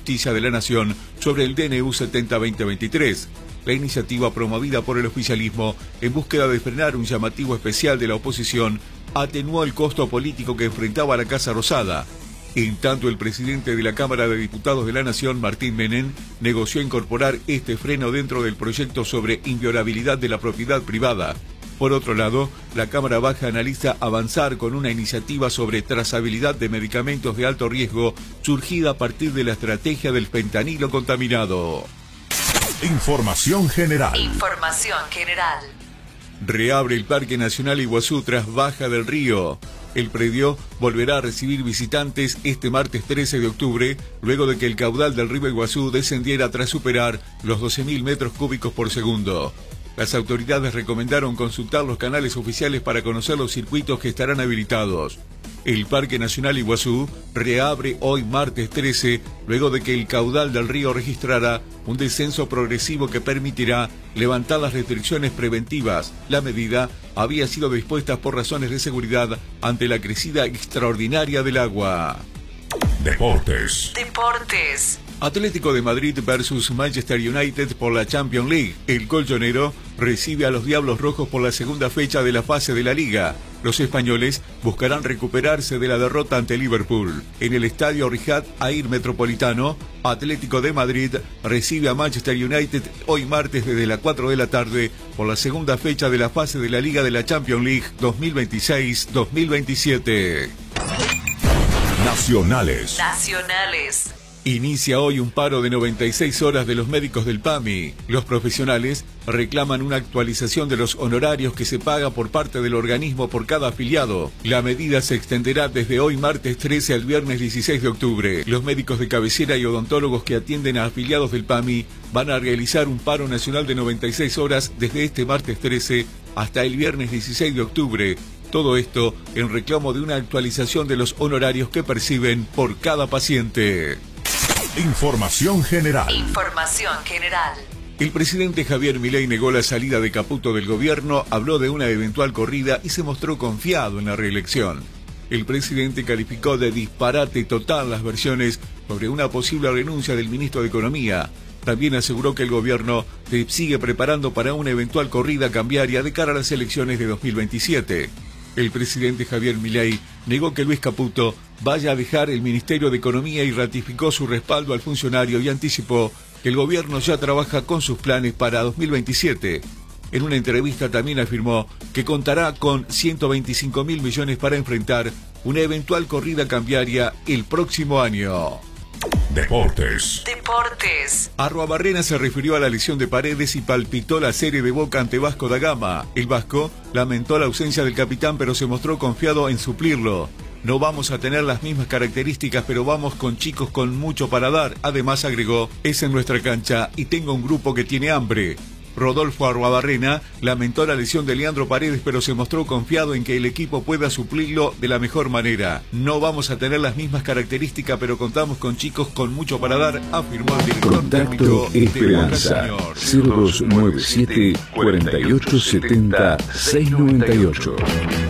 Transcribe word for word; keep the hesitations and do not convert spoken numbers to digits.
Justicia de la Nación sobre el D N U setenta barra veinte veintitrés. La iniciativa promovida por el oficialismo en búsqueda de frenar un llamativo especial de la oposición atenuó el costo político que enfrentaba la Casa Rosada. En tanto, el presidente de la Cámara de Diputados de la Nación, Martín Menem, negoció incorporar este freno dentro del proyecto sobre inviolabilidad de la propiedad privada. Por otro lado, la Cámara Baja analiza avanzar con una iniciativa sobre trazabilidad de medicamentos de alto riesgo surgida a partir de la estrategia del fentanilo contaminado. Información general. Información general. Reabre el Parque Nacional Iguazú tras baja del río. El predio volverá a recibir visitantes este martes trece de octubre, luego de que el caudal del río Iguazú descendiera tras superar los doce mil metros cúbicos por segundo. Las autoridades recomendaron consultar los canales oficiales para conocer los circuitos que estarán habilitados. El Parque Nacional Iguazú reabre hoy martes trece, luego de que el caudal del río registrara un descenso progresivo que permitirá levantar las restricciones preventivas. La medida había sido dispuesta por razones de seguridad ante la crecida extraordinaria del agua. Deportes. Deportes. Atlético de Madrid versus Manchester United por la Champions League. El colchonero recibe a los Diablos Rojos por la segunda fecha de la fase de la Liga. Los españoles buscarán recuperarse de la derrota ante Liverpool. En el estadio Riyad Air Metropolitano, Atlético de Madrid recibe a Manchester United hoy martes desde las cuatro de la tarde por la segunda fecha de la fase de la Liga de la Champions League dos mil veintiséis dos mil veintisiete. Nacionales. Nacionales. Inicia hoy un paro de noventa y seis horas de los médicos del P A M I. Los profesionales reclaman una actualización de los honorarios que se paga por parte del organismo por cada afiliado. La medida se extenderá desde hoy martes trece al viernes dieciséis de octubre. Los médicos de cabecera y odontólogos que atienden a afiliados del P A M I van a realizar un paro nacional de noventa y seis horas desde este martes trece hasta el viernes dieciséis de octubre. Todo esto en reclamo de una actualización de los honorarios que perciben por cada paciente. Información general. Información general. El presidente Javier Milei negó la salida de Caputo del gobierno, habló de una eventual corrida y se mostró confiado en la reelección. El presidente calificó de disparate total las versiones sobre una posible renuncia del ministro de Economía. También aseguró que el gobierno se sigue preparando para una eventual corrida cambiaria de cara a las elecciones de dos mil veintisiete. El presidente Javier Milei negó que Luis Caputo vaya a dejar el Ministerio de Economía y ratificó su respaldo al funcionario y anticipó que el gobierno ya trabaja con sus planes para dos mil veintisiete. En una entrevista también afirmó que contará con ciento veinticinco mil millones para enfrentar una eventual corrida cambiaria el próximo año. Deportes. Deportes. Arruabarrena se refirió a la lesión de Paredes y palpitó la serie de Boca ante Vasco da Gama. El vasco lamentó la ausencia del capitán, pero se mostró confiado en suplirlo. No vamos a tener las mismas características, pero vamos con chicos con mucho para dar. Además, agregó, es en nuestra cancha y tengo un grupo que tiene hambre. Rodolfo Arruabarrena lamentó la lesión de Leandro Paredes, pero se mostró confiado en que el equipo pueda suplirlo de la mejor manera. No vamos a tener las mismas características, pero contamos con chicos con mucho para dar, afirmó el director Contacto técnico Esperanza cero dos nueve siete cuarenta y ocho setenta seiscientos noventa y ocho.